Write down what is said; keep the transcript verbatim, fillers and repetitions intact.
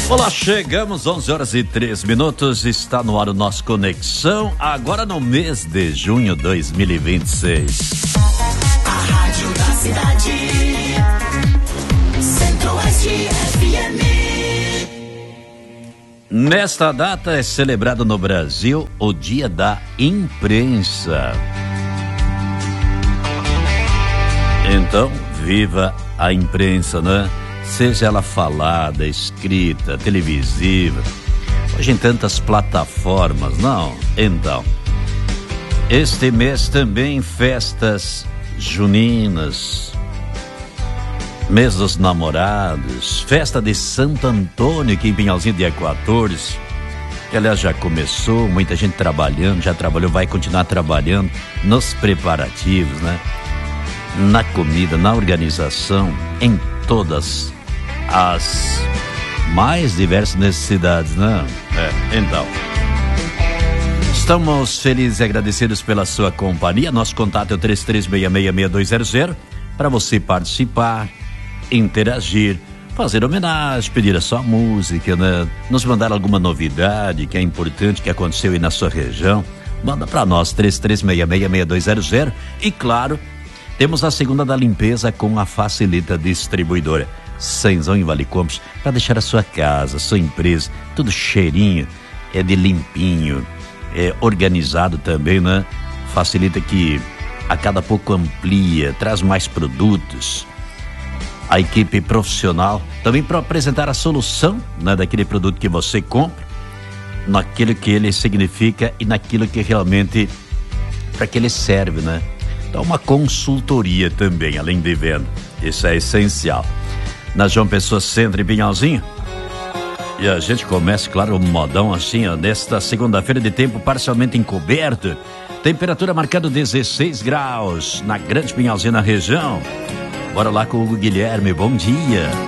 Olá, chegamos onze horas e três minutos, está no ar o nosso Conexão, agora no mês de junho de dois mil e vinte e seis. A Rádio da Cidade, Centro-Oeste F M. Nesta data é celebrado no Brasil o Dia da Imprensa. Então, viva a imprensa, né? Seja ela falada, escrita, televisiva, hoje em tantas plataformas, não? Então, este mês também festas juninas, mês dos namorados, festa de Santo Antônio aqui em Pinhalzinho, dia quatorze, que aliás já começou, muita gente trabalhando, já trabalhou, vai continuar trabalhando nos preparativos, né? Na comida, na organização, em todas as mais diversas necessidades, né? É, então, estamos felizes e agradecidos pela sua companhia. Nosso contato é o três três seis seis, seis dois zero zero para você participar, interagir, fazer homenagem, pedir a sua música, né? Nos mandar alguma novidade que é importante, que aconteceu aí na sua região. Manda para nós, três três seis seis, seis dois zero zero. E claro, temos a segunda da limpeza com a Facilita Distribuidora. Cenzão em Vale Campos, para deixar a sua casa, a sua empresa, tudo cheirinho, é de limpinho, é organizado também, né? Facilita que a cada pouco amplia, traz mais produtos. A equipe profissional também para apresentar a solução, né, daquele produto que você compra, naquilo que ele significa e naquilo que realmente para que ele serve, né? Então, uma consultoria também, além de venda. Isso é essencial. Na João Pessoa Centro, em Pinhalzinho. E a gente começa, claro, o modão assim, ó, nesta segunda-feira de tempo parcialmente encoberto. Temperatura marcando dezesseis graus na Grande Pinhalzinho, na região. Bora lá com o Hugo Guilherme, bom dia.